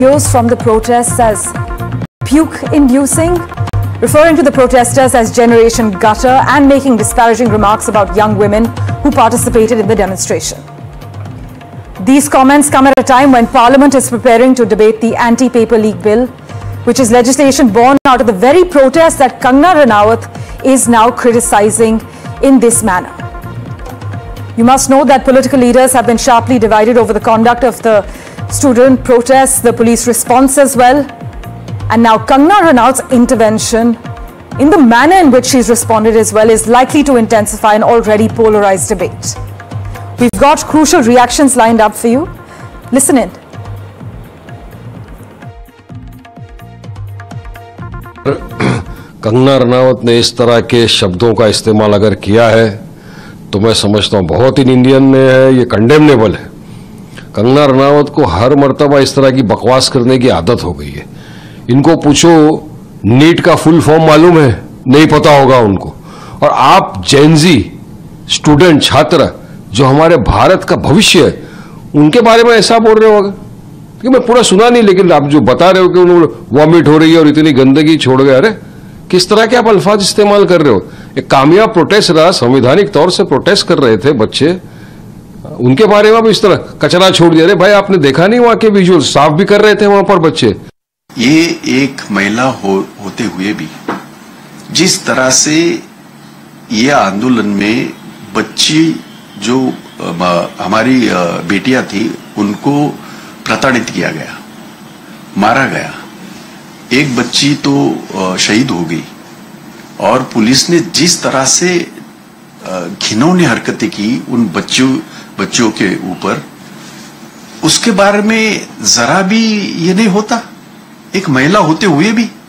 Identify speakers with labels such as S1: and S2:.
S1: Videos from the protests as puke-inducing, referring to the protesters as Generation Gutter and making disparaging remarks about young women who participated in the demonstration. These comments come at a time when Parliament is preparing to debate the Anti-Paper Leak Bill, which is legislation born out of the very protests that Kangana Ranaut is now criticizing in this manner. You must know that political leaders have been sharply divided over the conduct of the student protests, the police response as well, and now Kangana Ranaut's intervention in the manner in which she's responded as well is likely to intensify an already polarized debate. We've got crucial reactions lined up for you. Listen in.
S2: Kangana Ranaut ने इस तरह के शब्दों का इस्तेमाल अगर किया है तो मैं समझता हूं बहुत ही निंदनीय है, ये कंडेमनेबल है। कंगना रनावत को हर मर्तबा इस तरह की बकवास करने की आदत हो गई है। इनको पूछो नीट का फुल फॉर्म मालूम है? नहीं पता होगा उनको। और आप जेनजी स्टूडेंट छात्र जो हमारे भारत का भविष्य है उनके बारे में ऐसा बोल रहे होगा कि मैं पूरा सुना नहीं, लेकिन आप जो बता रहे हो कि उन्होंने वॉमिट हो रही है और इतनी गंदगी छोड़ गए, अरे किस तरह के आप अल्फाज इस्तेमाल कर रहे हो। एक कामयाब प्रोटेस्ट रहा, संवैधानिक तौर से प्रोटेस्ट कर रहे थे बच्चे, उनके बारे में भी इस तरह कचरा छोड़ दिया। अरे भाई आपने देखा नहीं वहां के विजुअल, साफ भी कर रहे थे वहां पर बच्चे।
S3: ये एक महिला होते हुए भी जिस तरह से ये आंदोलन में बच्ची जो हमारी बेटियां थी उनको प्रताड़ित किया गया, मारा गया, एक बच्ची तो शहीद हो गई, और पुलिस ने जिस तरह से घिनौनी हरकतें की उन बच्चों के ऊपर, उसके बारे में जरा भी ये नहीं होता एक महिला होते हुए भी।